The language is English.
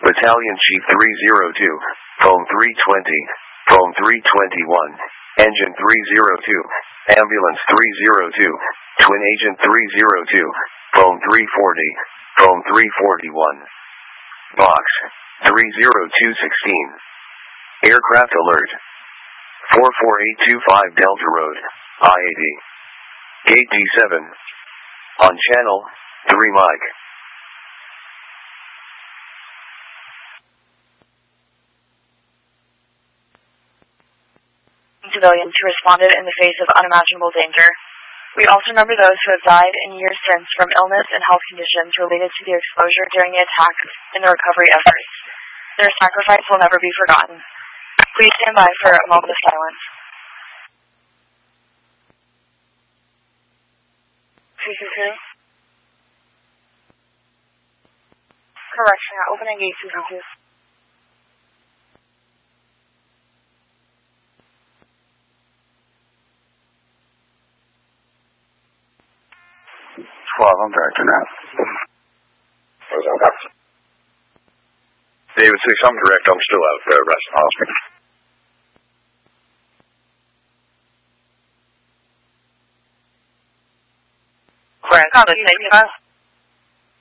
Battalion Chief 302, Foam 320, Foam 321, Engine 302, Ambulance 302, Twin Agent 302, Foam 340, Foam 341. Box 30216. Aircraft Alert 44825 Delta Road, I-80. Gate D7. On Channel 3 Mike. Civilians who responded in the face of unimaginable danger. We also remember those who have died in years since from illness and health conditions related to the exposure during the attack and the recovery efforts. Their sacrifice will never be forgotten. Please stand by for a moment of silence. CC2. Correction, opening gate CC2. I'm director now. David 6, I'm direct. I'm still out at Reston Hospital. Copy,